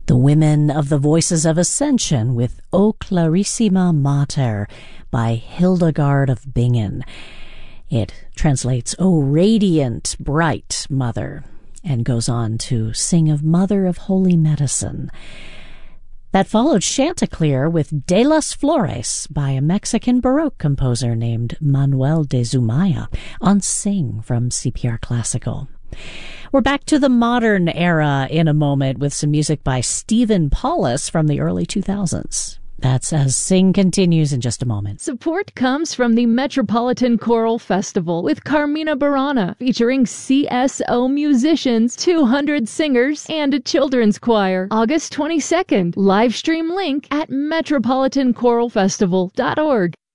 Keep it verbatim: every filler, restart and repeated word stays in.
The Women of the Voices of Ascension with O Clarissima Mater by Hildegard of Bingen. It translates, O Radiant, Bright Mother, and goes on to sing of Mother of Holy Medicine. That followed Chanticleer with De las Flores by a Mexican Baroque composer named Manuel de Zumaya on Sing from C P R Classical. We're back to the modern era in a moment with some music by Stephen Paulus from the early two thousands. That's as Sing continues in just a moment. Support comes from the Metropolitan Choral Festival with Carmina Burana, featuring C S O musicians, two hundred singers, and a children's choir. August twenty-second. Live stream link at metropolitan choral festival dot org.